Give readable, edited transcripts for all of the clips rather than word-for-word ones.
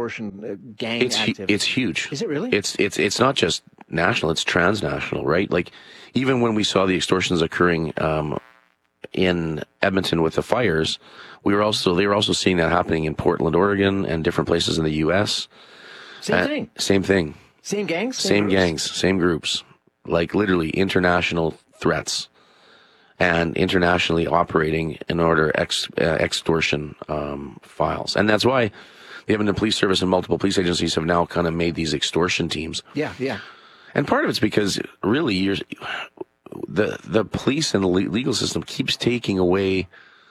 extortion gang activity? It's huge. Is it really? It's not just national; it's transnational, right? Like even when we saw the extortions occurring in Edmonton with the fires, they were also seeing that happening in Portland, Oregon, and different places in the U.S. Same thing. Same thing. Same gangs. Same gangs. Same groups. Like literally international threats. And internationally operating in order extortion files. And that's why the Edmonton Police Service and multiple police agencies have now kind of made these extortion teams. Yeah. And part of it's because really the police and the legal system keeps taking away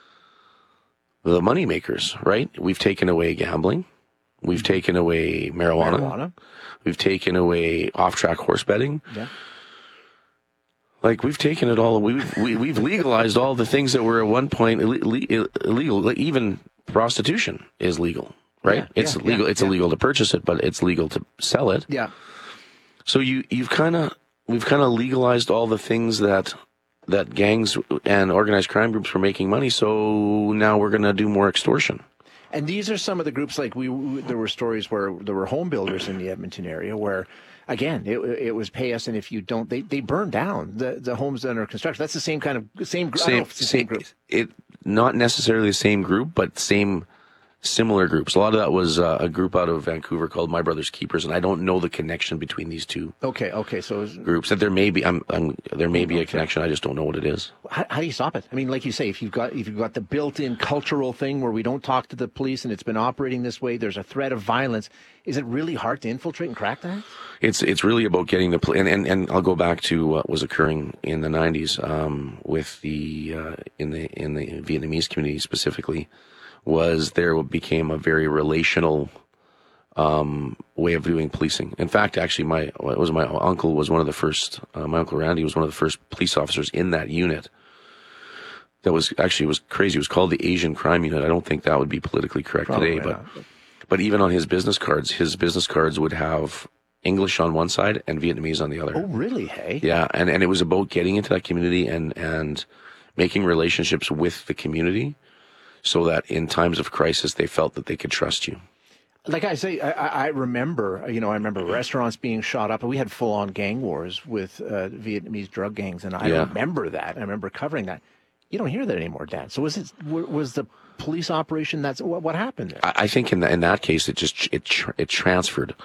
the money makers, right? We've taken away gambling. We've taken away marijuana. We've taken away off-track horse betting. Yeah. Like we've taken it all. We've legalized all the things that were at one point illegal. Like even prostitution is legal, right? It's legal. It's illegal to purchase it, but it's legal to sell it. Yeah. So we've kind of legalized all the things that gangs and organized crime groups were making money. So now we're going to do more extortion. And these are some of the groups like there were stories where there were home builders in the Edmonton area where, again, it was pay us, and if you don't, they burn down the homes that are constructed. That's the same kind of same group. It not necessarily the same group, but similar groups. A lot of that was a group out of Vancouver called My Brother's Keepers, and I don't know the connection between these two. Okay. So groups that there may be a connection. I just don't know what it is. How do you stop it? I mean, like you say, if you've got the built-in cultural thing where we don't talk to the police and it's been operating this way, there's a threat of violence. Is it really hard to infiltrate and crack that? It's really about getting the and I'll go back to what was occurring in the 90s with the in the Vietnamese community specifically. Became a very relational way of doing policing. In fact, actually, my uncle was one of the first. My uncle Randy was one of the first police officers in that unit. That was crazy. It was called the Asian Crime Unit. I don't think that would be politically correct today, but even on his business cards would have English on one side and Vietnamese on the other. Oh, really? Hey. Yeah, and it was about getting into that community and making relationships with the community, so that in times of crisis, they felt that they could trust you. Like I say, I remember restaurants being shot up, and we had full-on gang wars with Vietnamese drug gangs, and I remember that. I remember covering that. You don't hear that anymore, Dan. So was the police operation? That's what happened there? I think in that case, it transferred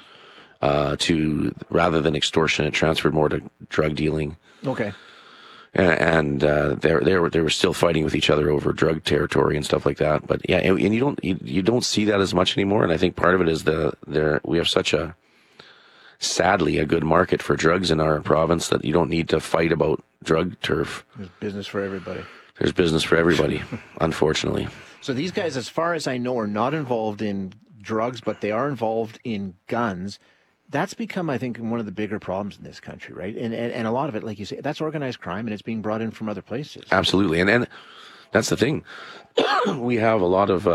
to, rather than extortion, it transferred more to drug dealing. Okay. And they were still fighting with each other over drug territory and stuff like that. But yeah, and you don't see that as much anymore. And I think part of it is we have such sadly a good market for drugs in our province that you don't need to fight about drug turf. There's business for everybody. There's business for everybody, unfortunately. So these guys, as far as I know, are not involved in drugs, but they are involved in guns. That's become, I think, one of the bigger problems in this country, right? And a lot of it, like you say, that's organized crime, and it's being brought in from other places. Absolutely. And that's the thing. We have a lot of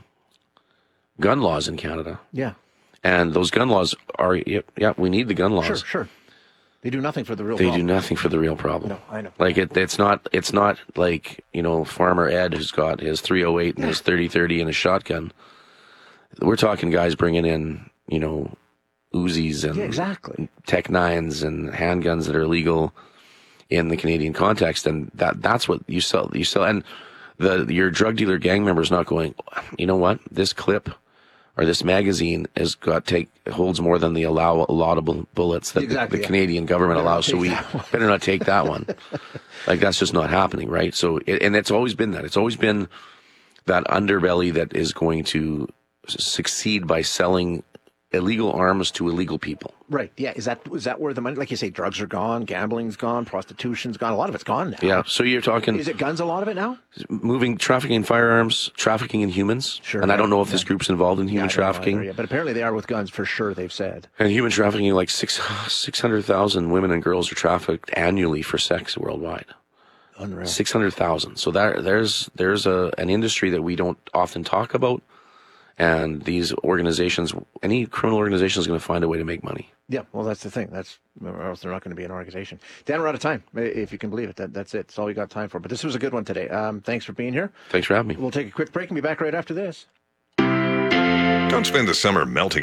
gun laws in Canada. Yeah. And those gun laws are, we need the gun laws. Sure. They do nothing for the real problem. They do nothing for the real problem. No, I know. Like, it's not like, Farmer Ed who's got his 308 and his 30-30 and his shotgun. We're talking guys bringing in, Uzis and Tech 9s and handguns that are illegal in the Canadian context, and that's what you sell. And your drug dealer gang member is not going, you know what, this clip or this magazine holds more than the allowable bullets that the Canadian government allows, so we better not take that one. Like, that's just not happening, right? So, and it's always been that. It's always been that underbelly that is going to succeed by selling illegal arms to illegal people. Right. Yeah. Is that where the money, like you say, drugs are gone, gambling's gone, prostitution's gone, a lot of it's gone now. Yeah. So you're talking... Is it guns, a lot of it now? Trafficking in firearms, trafficking in humans. Sure. And I don't know if this group's involved in human trafficking. But apparently they are with guns for sure, they've said. And human trafficking, like 600,000 women and girls are trafficked annually for sex worldwide. Unreal. 600,000. So there's an industry that we don't often talk about. And these organizations, any criminal organization is going to find a way to make money. Yeah, well, that's the thing. Or else they're not going to be an organization. Dan, we're out of time, if you can believe it. That's it. That's all we got time for. But this was a good one today. Thanks for being here. Thanks for having me. We'll take a quick break and be back right after this. Don't spend the summer melting